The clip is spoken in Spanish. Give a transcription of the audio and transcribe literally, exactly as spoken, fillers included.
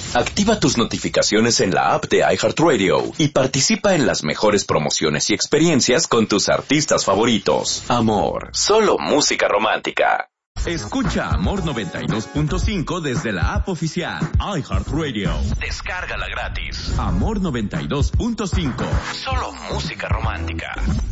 Activa tus notificaciones en la app de iHeartRadio y participa en las mejores promociones y experiencias con tus artistas favoritos. Amor, solo música romántica. Escucha Amor noventa y dos punto cinco desde la app oficial iHeartRadio. Descárgala gratis. Amor noventa y dos punto cinco. Solo música romántica.